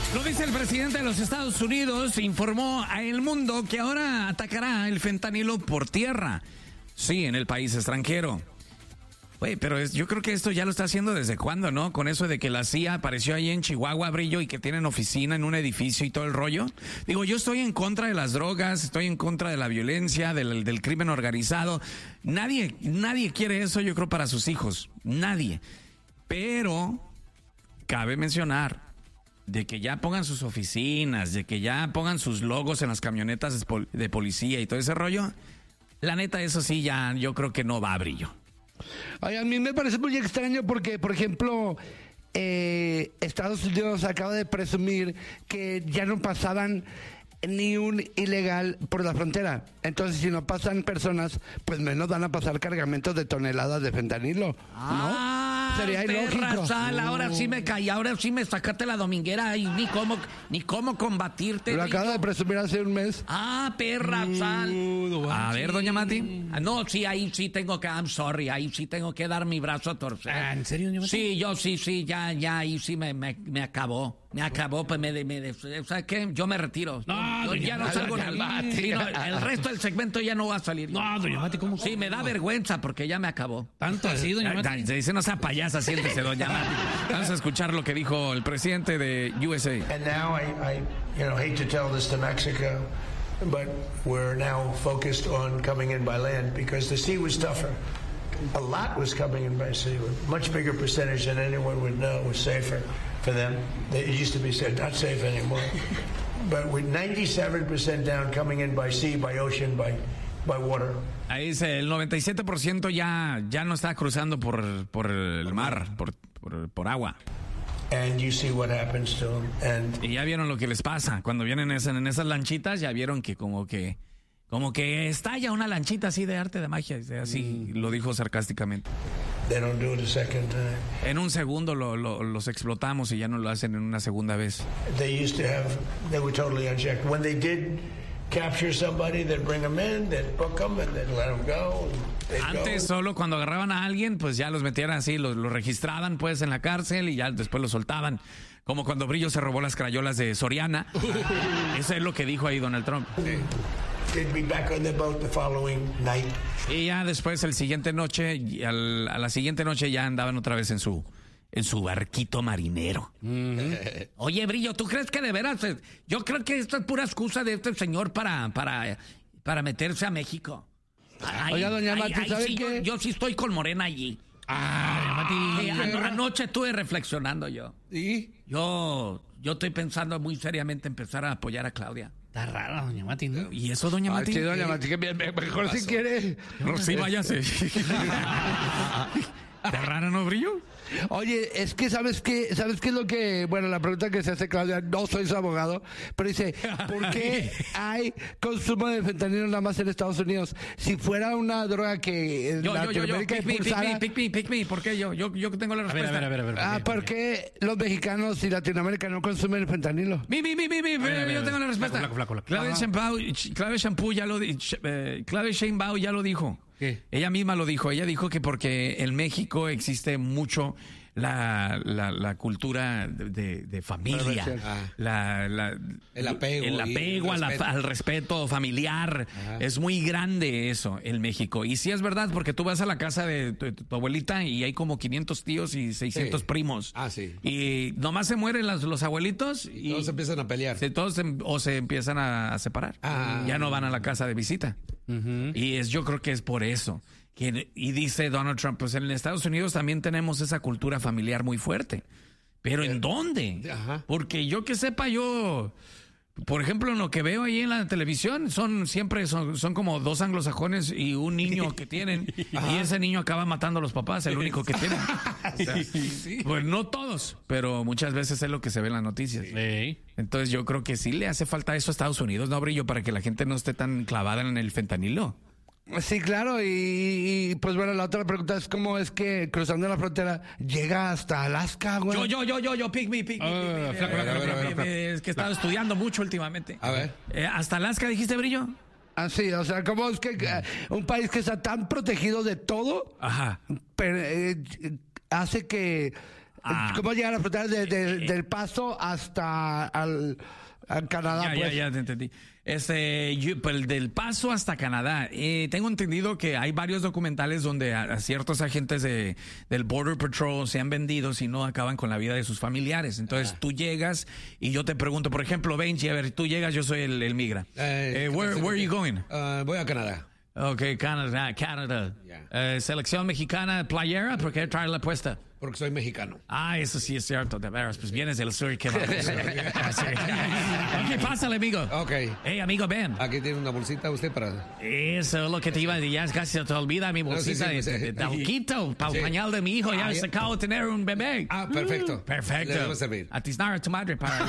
Lo dice el presidente de los Estados Unidos, informó a El Mundo que ahora atacará el fentanilo por tierra. Sí, en el país extranjero. Oye, pero yo creo que esto ya lo está haciendo desde cuándo, ¿no? Con eso de que la CIA apareció ahí en Chihuahua, Brillo, y que tienen oficina en un edificio y todo el rollo. Digo, yo estoy en contra de las drogas, estoy en contra de la violencia, del crimen organizado. Nadie quiere eso, yo creo, para sus hijos. Nadie. Pero cabe mencionar de que ya pongan sus oficinas, de que ya pongan sus logos en las camionetas de policía y todo ese rollo. La neta, eso sí, ya yo creo que no va, Brillo. Ay, a mí me parece muy extraño porque, por ejemplo, Estados Unidos acaba de presumir que ya no pasaban ni un ilegal por la frontera. Entonces, si no pasan personas, pues menos van a pasar cargamentos de toneladas de fentanilo, ¿no? Sería ilógico. Sal, ahora sí me caí, ahora sí me sacaste la dominguera y ni cómo combatirte. Lo acabo de presumir hace un mes. Perra, sal. A ver, doña Mati. No, sí, ahí sí tengo que, I'm sorry, ahí sí tengo que dar mi brazo a torcer. ¿En serio, doña Mati? Sí, yo sí, ya, ahí sí me acabó. Me acabó, pues ¿sabes qué? Yo me retiro. No, yo ya no salgo doña Mati. sí, no, el resto del segmento ya no va a salir. No, doña Mati, ¿cómo? Sí, me da vergüenza porque ya me acabó. ¿Tanto así, doña Mati? Se dice, no sea payasa, siéntese, doña Mati. Vamos a escuchar lo que dijo el presidente de USA. And now I hate to tell this to Mexico, but we're now focused on coming in by land because the sea was tougher. A lot was coming in by sea, a much bigger percentage than anyone would know was safer for them. It used to be said not safe anymore. But with 97% down coming in by sea, by ocean, by water. Ahí dice, el 97% ya no está cruzando por el mar, por agua. And you see what happens to them. Y ya vieron lo que les pasa. Cuando vienen en esas lanchitas, ya vieron que como que estalla una lanchita así de arte de magia. Así lo dijo sarcásticamente. They don't do it a second time. En un segundo los explotamos y ya no lo hacen en una segunda vez. They were totally unchecked. When they did capture somebody, they'd bring them in, they'd book them, and they'd let them go. Antes solo cuando agarraban a alguien, pues ya los metían así, los registraban pues en la cárcel y ya después los soltaban. Como cuando Brillo se robó las crayolas de Soriana. Eso es lo que dijo ahí Donald Trump. They'd be back on the boat the following night. Y ya después, a la siguiente noche ya andaban otra vez en su barquito marinero. Oye, Brillo, ¿tú crees que de veras? Yo creo que esto es pura excusa de este señor para meterse a México. Oiga, doña Mati, ¿sabe qué? Yo sí estoy con Morena allí. Mati. Anoche estuve reflexionando yo. ¿Y? Yo estoy pensando muy seriamente empezar a apoyar a Claudia. Está rara, doña Mati, ¿no? ¿Y eso, doña Mati? Sí, doña Mati, que mejor si quiere. No, sí, váyase. ¿Está rara, no, Brillo? Oye, es que ¿sabes qué es lo que... Bueno, la pregunta que se hace Claudia, no soy su abogado, pero dice, ¿por qué hay consumo de fentanilo nada más en Estados Unidos? Si fuera una droga que en Latinoamérica impulsara... Pick me, ¿por qué yo? Yo tengo la respuesta. A ver. ¿Por qué los mexicanos y Latinoamérica no consumen fentanilo? Yo tengo la respuesta. Claudia Sheinbaum ya lo dijo. ¿Qué? Ella misma lo dijo. Ella dijo que porque en México existe mucho la cultura de familia, el apego al respeto familiar. Es muy grande eso en México. Y sí es verdad, porque tú vas a la casa de tu abuelita y hay como 500 tíos y 600 primos. Sí. Y nomás se mueren los abuelitos y todos empiezan a pelear. Se empiezan a separar. Ya no van a la casa de visita. Y yo creo que es por eso. Y dice Donald Trump, pues en Estados Unidos también tenemos esa cultura familiar muy fuerte. ¿Pero en dónde? Porque yo que sepa, por ejemplo, en lo que veo ahí en la televisión, son como dos anglosajones y un niño que tienen. Y ese niño acaba matando a los papás, el único que tienen. O sea, pues no todos, pero muchas veces es lo que se ve en las noticias. Sí. Entonces yo creo que sí le hace falta eso a Estados Unidos, ¿no, Brillo? Para que la gente no esté tan clavada en el fentanilo. Sí, claro, y pues bueno, la otra pregunta es cómo es que cruzando la frontera llega hasta Alaska, güey. Yo, pick me. Flaco. Es que he estado estudiando mucho últimamente. A ver. ¿Hasta Alaska dijiste, Brillo? Sí, o sea, ¿cómo es que un país que está tan protegido de todo Ajá. hace que ¿Cómo llegar a la frontera del Paso hasta al Canadá? Ya te entendí. Pues, del Paso hasta Canadá. Tengo entendido que hay varios documentales donde a ciertos agentes del Border Patrol se han vendido si no acaban con la vida de sus familiares. Entonces tú llegas y yo te pregunto, por ejemplo, Benji, a ver, tú llegas, yo soy el migra. Where are you going? Voy a Canadá. Okay, Canadá. Yeah. Selección mexicana playera, ¿por qué trae la puesta? Porque soy mexicano. Eso sí es cierto, de veras. Pues vienes del sur, ¿qué vamos? Ok, pásale, amigo. Ok. Hey, amigo, ven. Aquí tiene una bolsita usted para... Eso es lo que te iba a decir. Ya casi se te olvida mi bolsita de talquito para el pañal de mi hijo. Ya se acabo de tener un bebé. Perfecto. Perfecto. Le debo servir. A tiznar a tu madre para...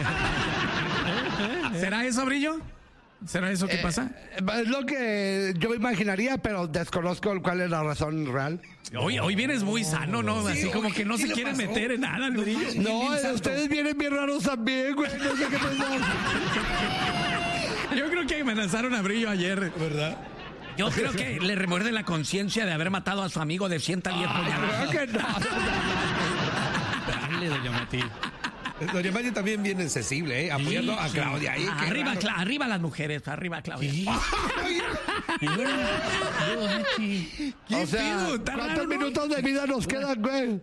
¿Será eso, Brillo? ¿Será eso que pasa? Es lo que yo imaginaría, pero desconozco cuál es la razón real. Hoy vienes muy sano, ¿no? Así como que no se quiere meter en nada, el Brillo. No, ustedes vienen bien raros también, güey. No sé qué pasó. Yo creo que amenazaron a Brillo ayer. ¿Verdad? Yo creo que le remuerde la conciencia de haber matado a su amigo de 110 puñaladas. Creo que no. Dale, doña Mati. Doña Mati también viene sensible, apoyando a Claudia. Arriba las mujeres, arriba Claudia. O sea, ¿cuántos minutos de vida nos quedan, güey?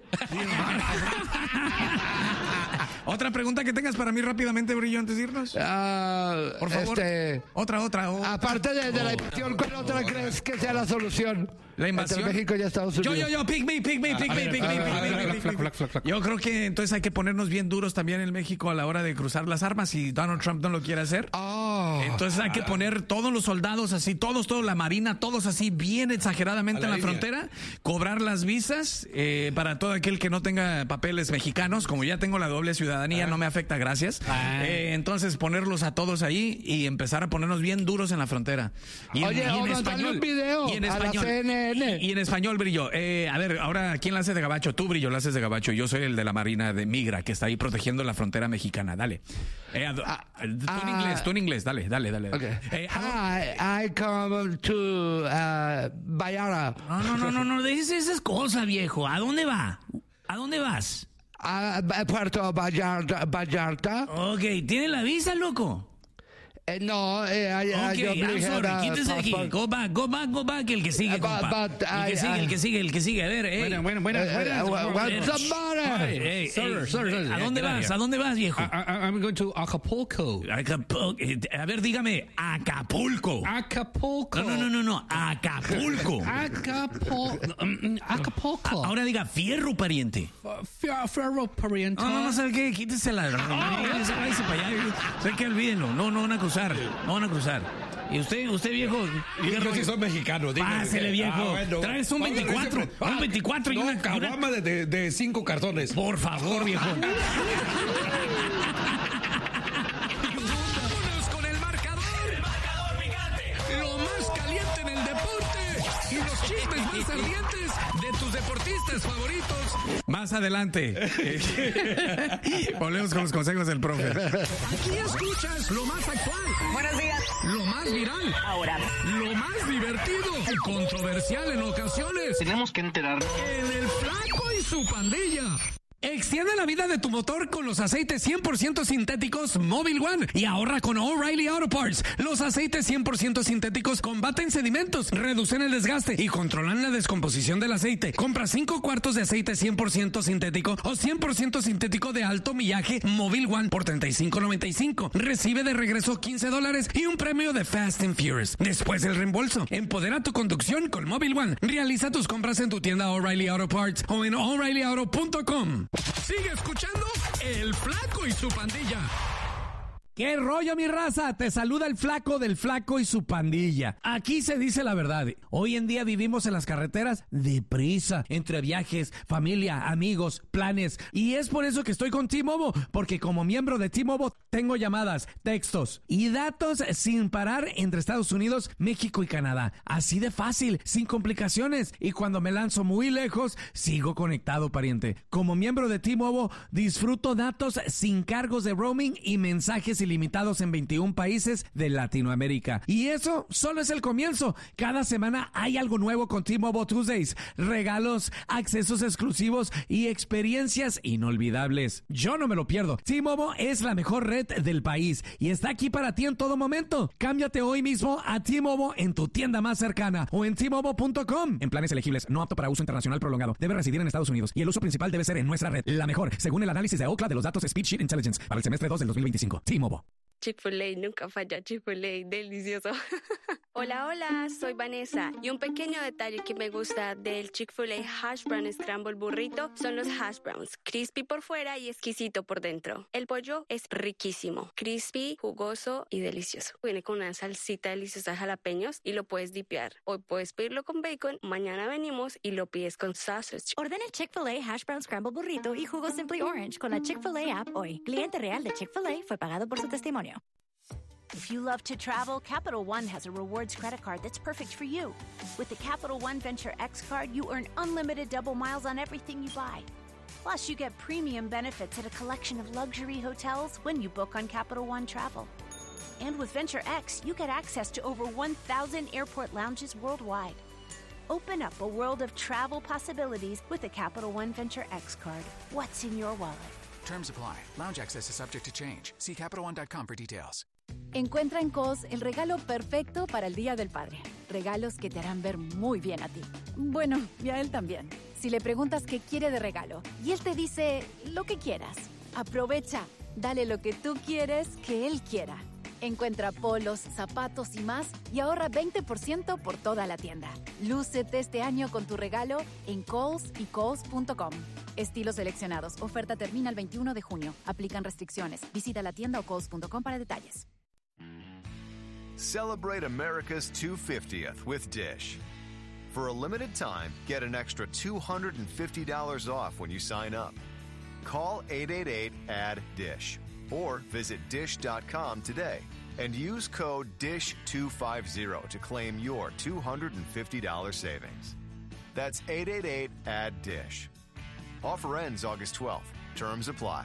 Otra pregunta que tengas para mí rápidamente, Brillo, antes de irnos. Por favor. Otra. Aparte de la invasión, ¿cuál otra crees que sea la solución? La invasión. Entre México y Estados Unidos. Yo, pick me. Yo creo que entonces hay que ponernos bien duros también en México a la hora de cruzar las armas si Donald Trump no lo quiere hacer. Entonces hay que poner todos los soldados así, todos, la marina, todos así bien exageradamente en la frontera, cobrar las visas para todo aquel que no tenga papeles mexicanos, como ya tengo la doble ciudadanía, no me afecta, gracias. Entonces ponerlos a todos ahí y empezar a ponernos bien duros en la frontera. Oye, o mandarle un video a la CNN. Y en español, Brillo. A ver, ahora, ¿quién la hace de gabacho? Tú, Brillo, la haces de gabacho. Yo soy el de la Marina de Migra, que está ahí protegiendo la frontera mexicana. Dale. Tú en inglés. Dale. Okay. I come to Vallarta. No, dices esas cosas, viejo. ¿A dónde va? ¿A dónde vas? A Puerto Vallarta. Ok, ¿tiene la visa, loco? No, I'm sorry, quítese aquí. Go back, el que sigue, compa. El que sigue. A ver, Buenas. What's the matter? Sir. ¿A dónde vas, viejo? I'm going to Acapulco. A ver, dígame, Acapulco. No. Acapulco. Ahora diga, fierro, pariente. Fierro, pariente. No, ¿sabe qué? Quítesela. Váyase para allá. ¿Sabe qué? Olvídenlo. No van a cruzar. Y usted viejo. Yo sí soy mexicano. Pásele, viejo. Traes un 24. Un 24 y una caguama de 5 cartones. Por favor, viejo. Vámonos con el marcador. Picante. Lo más caliente en el deporte. Y los chismes más ardientes de tus deportistas favoritos. Más adelante. Volvemos con los consejos del profe. Aquí escuchas lo más actual. Buenos días. Lo más viral. Ahora. Lo más divertido. Y controversial en ocasiones. Tenemos que enterarnos. En el Flaco y su pandilla. Extiende la vida de tu motor con los aceites 100% sintéticos Mobil One y ahorra con O'Reilly Auto Parts. Los aceites 100% sintéticos combaten sedimentos, reducen el desgaste y controlan la descomposición del aceite. Compra 5 cuartos de aceite 100% sintético o 100% sintético de alto millaje Mobil One por $35.95. Recibe de regreso $15 y un premio de Fast and Furious. Después del reembolso, empodera tu conducción con Mobil One. Realiza tus compras en tu tienda O'Reilly Auto Parts o en O'ReillyAuto.com. Sigue escuchando El Flaco y su pandilla. ¿Qué rollo, mi raza? Te saluda el Flaco del Flaco y su pandilla. Aquí se dice la verdad. Hoy en día vivimos en las carreteras deprisa, entre viajes, familia, amigos, planes. Y es por eso que estoy con T-Mobile, porque como miembro de T-Mobile tengo llamadas, textos y datos sin parar entre Estados Unidos, México y Canadá. Así de fácil, sin complicaciones. Y cuando me lanzo muy lejos, sigo conectado, pariente. Como miembro de T-Mobile, disfruto datos sin cargos de roaming y mensajes ilimitados en 21 países de Latinoamérica. Y eso solo es el comienzo. Cada semana hay algo nuevo con T-Mobile Tuesdays. Regalos, accesos exclusivos y experiencias inolvidables. Yo no me lo pierdo. T-Mobile es la mejor red del país y está aquí para ti en todo momento. Cámbiate hoy mismo a T-Mobile en tu tienda más cercana o en T-Mobile.com. En planes elegibles, no apto para uso internacional prolongado. Debe residir en Estados Unidos y el uso principal debe ser en nuestra red, la mejor, según el análisis de Ookla de los datos Speed Sheet Intelligence para el semestre 2 del 2025. T-Mobile. Chick-fil-A nunca falla. Chick-fil-A, delicioso. Hola, hola, soy Vanessa. Y un pequeño detalle que me gusta del Chick-fil-A Hash Brown Scramble Burrito son los hash browns. Crispy por fuera y exquisito por dentro. El pollo es riquísimo. Crispy, jugoso y delicioso. Viene con una salsita deliciosa de jalapeños y lo puedes dipear. Hoy puedes pedirlo con bacon, mañana venimos y lo pides con sausage. Ordena el Chick-fil-A Hash Brown Scramble Burrito y jugo Simply Orange con la Chick-fil-A app hoy. Cliente real de Chick-fil-A fue pagado por su testimonio. If you love to travel, Capital One has a rewards credit card that's perfect for you. With the Capital One Venture X card, you earn unlimited double miles on everything you buy. Plus, you get premium benefits at a collection of luxury hotels when you book on Capital One Travel. And with Venture X, you get access to over 1,000 airport lounges worldwide. Open up a world of travel possibilities with the Capital One Venture X card. What's in your wallet? Terms apply. Lounge access is subject to change. See CapitalOne.com for details. Encuentra en Kohl's el regalo perfecto para el Día del Padre. Regalos que te harán ver muy bien a ti. Bueno, y a él también. Si le preguntas qué quiere de regalo y él te dice lo que quieras, aprovecha. Dale lo que tú quieres que él quiera. Encuentra polos, zapatos y más y ahorra 20% por toda la tienda. Lúcete este año con tu regalo en Kohl's y Kohl's.com. Estilos seleccionados. Oferta termina el 21 de junio. Aplican restricciones. Visita la tienda o Kohl's.com para detalles. Celebrate America's 250th with Dish. For a limited time, get an extra $250 off when you sign up. Call 888-ADD-DISH or visit dish.com today and use code DISH250 to claim your $250 savings. That's 888-ADD-DISH. Offer ends August 12th. Terms apply.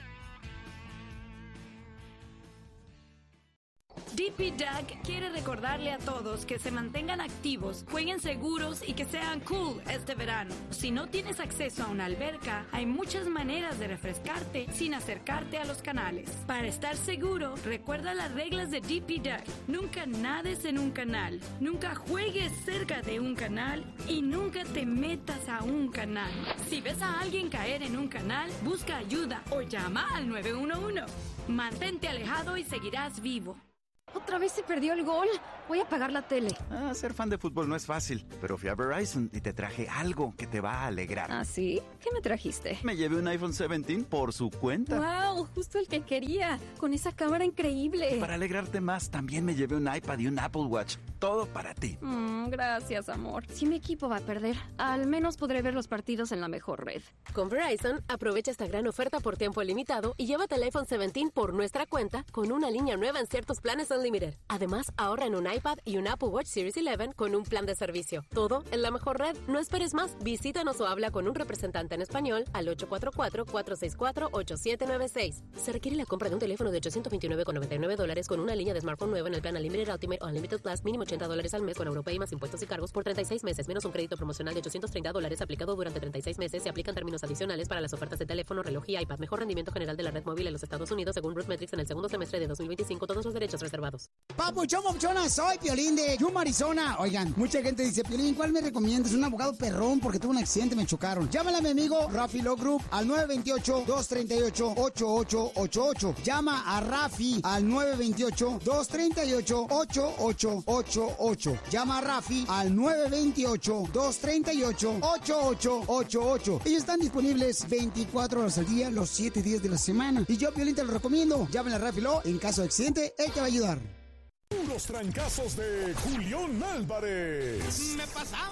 DP Duck quiere recordarle a todos que se mantengan activos, jueguen seguros y que sean cool este verano. Si no tienes acceso a una alberca, hay muchas maneras de refrescarte sin acercarte a los canales. Para estar seguro, recuerda las reglas de DP Duck. Nunca nades en un canal, nunca juegues cerca de un canal y nunca te metas a un canal. Si ves a alguien caer en un canal, busca ayuda o llama al 911. Mantente alejado y seguirás vivo. Otra vez se perdió el gol. Voy a apagar la tele. Ser fan de fútbol no es fácil, pero fui a Verizon y te traje algo que te va a alegrar. ¿Ah, sí? ¿Qué me trajiste? Me llevé un iPhone 17 por su cuenta. ¡Wow! Justo el que quería. Con esa cámara increíble. Y para alegrarte más, también me llevé un iPad y un Apple Watch. Todo para ti. Gracias, amor. Si mi equipo va a perder, al menos podré ver los partidos en la mejor red. Con Verizon, aprovecha esta gran oferta por tiempo limitado y llévate el iPhone 17 por nuestra cuenta con una línea nueva en ciertos planes Unlimited. Además, ahorra en un iPad y un Apple Watch Series 11 con un plan de servicio. Todo en la mejor red. No esperes más. Visítanos o habla con un representante en español al 844-464-8796. Se requiere la compra de un teléfono de $829,99 con una línea de smartphone nueva en el plan Unlimited Ultimate o Unlimited Plus, mínimo $80 al mes con Europay más impuestos y cargos por 36 meses, menos un crédito promocional de $830 aplicado durante 36 meses. Se aplican términos adicionales para las ofertas de teléfono, reloj y iPad. Mejor rendimiento general de la red móvil en los Estados Unidos según RootMetrics en el segundo semestre de 2025. Todos los derechos reservados. Papuchón, papuchona, soy Piolín de Yuma, Arizona. Oigan, mucha gente dice, Piolín, ¿cuál me recomiendas? Un abogado perrón porque tuve un accidente, me chocaron. Llámale a mi amigo Rafi Law Group al 928-238-8888. Llama a Rafi al 928-238-8888. Llama a Rafi al 928-238-8888. Ellos están disponibles 24 horas al día, los 7 días de la semana. Y yo, Piolín, te lo recomiendo. Llámale a Rafi Law. En caso de accidente, él te va a ayudar. Puros trancazos de Julián Álvarez. Me pasaba